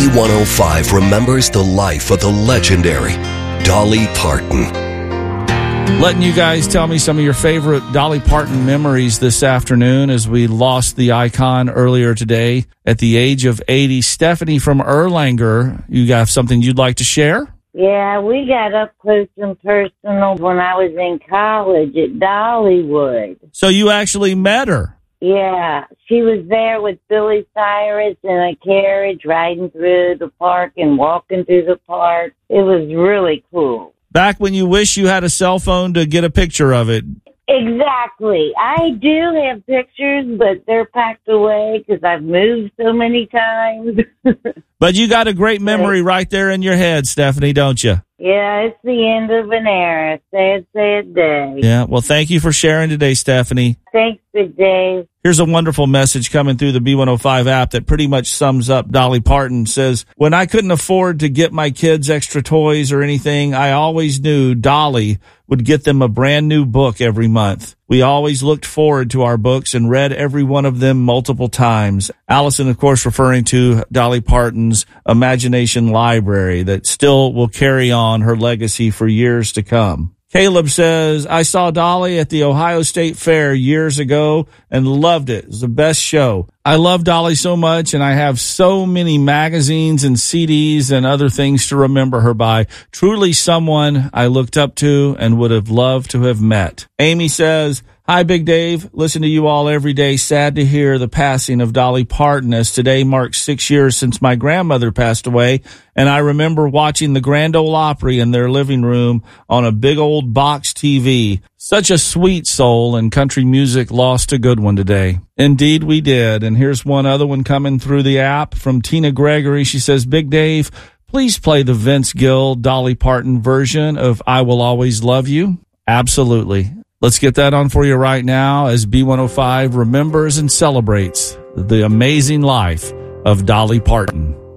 B105 remembers the life of the legendary Dolly Parton. Letting you guys tell me some of your favorite Dolly Parton memories this afternoon as we lost the icon earlier today at the age of 80. Stephanie from Erlanger, you got something you'd like to share? Yeah, we got up close and personal when I was in college at Dollywood. So you actually met her? Yeah, she was there with Billy Cyrus in a carriage riding through the park and walking through the park. It was really cool. Back when you wish you had a cell phone to get a picture of it. Exactly. I do have pictures, but they're packed away because I've moved so many times. But you got a great memory right there in your head, Stephanie, don't you? Yeah, it's the end of an era. Sad, sad day. Yeah, well, thank you for sharing today, Stephanie. Thanks, Big Dave. Here's a wonderful message coming through the B105 app that pretty much sums up Dolly Parton. Says, when I couldn't afford to get my kids extra toys or anything, I always knew Dolly would get them a brand new book every month. We always looked forward to our books and read every one of them multiple times. Allison, of course, referring to Dolly Parton's Imagination Library that still will carry on her legacy for years to come. Caleb says, I saw Dolly at the Ohio State Fair years ago and loved it. It was the best show. I love Dolly so much, and I have so many magazines and CDs and other things to remember her by. Truly someone I looked up to and would have loved to have met. Amy says, hi, Big Dave. Listen to you all every day. Sad to hear the passing of Dolly Parton, as today marks 6 years since my grandmother passed away, and I remember watching the Grand Ole Opry in their living room on a big old box TV. Such a sweet soul, and country music lost a good one today. Indeed, we did. And here's one other one coming through the app from Tina Gregory. She says, Big Dave, please play the Vince Gill Dolly Parton version of I Will Always Love You. Absolutely. Let's get that on for you right now as B105 remembers and celebrates the amazing life of Dolly Parton.